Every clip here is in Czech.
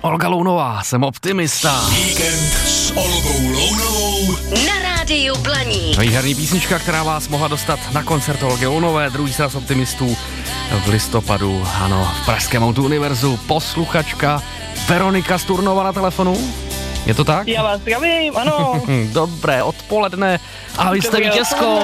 Olga Lounová, jsem optimista. Víkend s Olgou Lounovou Na rádiu Blaník. Výherní písnička, která vás mohla dostat na koncert Olgy Lounové, druhý sraz optimistů v listopadu, ano, v pražském Auto Univerzu. Posluchačka Veronika z Turnova na telefonu. Je to tak? Já vás zdravím, ano. Dobré odpoledne a vy jste vítězkou.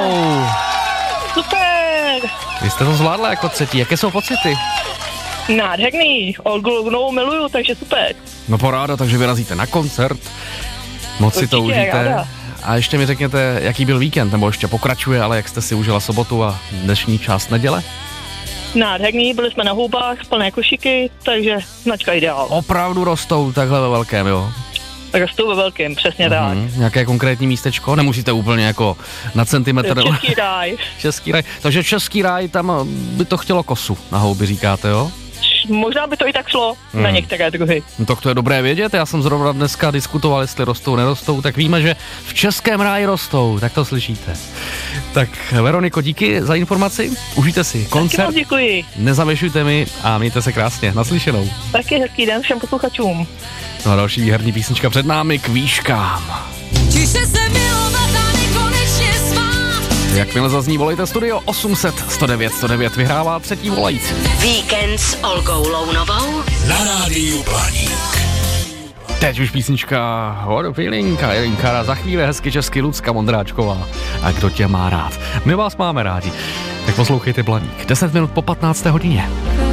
Super. Vy jste to zvládla jako třetí. Jaké jsou pocity? Nádherný. Olgu Lounovou miluju, takže super. No paráda, takže vyrazíte na koncert. Moc si to Určitě, užijte. ráda. A ještě mi řekněte, jaký byl víkend, nebo ještě pokračuje, ale jak jste si užila sobotu a dnešní část neděle? Nádherný, byli jsme na houbách, plné košíky, takže značka Ideál. Opravdu rostou takhle ve velkém, jo? Rostou ve velkém, přesně tak. Nějaké konkrétní místečko? Nemusíte úplně jako na centimetr. Český ráj. Český ráj. Takže Český ráj, tam by to chtělo kosu na houby, říkáte, jo? Možná by to i tak šlo na některé druhy. No tak to je dobré vědět, já jsem zrovna dneska diskutoval, jestli rostou, nerostou, tak víme, že v Českém ráji rostou, tak to slyšíte. Tak Veroniko, díky za informaci, užijte si koncert. Taky moc děkuji. Nezavěšujte mi a mějte se krásně, naslyšenou. Taky hezký den všem posluchačům. No a další výherní písnička před námi, K výškám. Tiše se milovat a nekonečně svát. Jakmile zazní, volejte studio 800 109 109, vyhrává třetí volající. Víkend s Olgou Lounovou na rádiu Blaník. Teď už písnička What a Feeling a Jelinka, za chvíli hezky česky Lucka Mondráčková. A kdo tě má rád? My vás máme rádi. Tak poslouchejte Blaník. 10 minut po 15. hodině.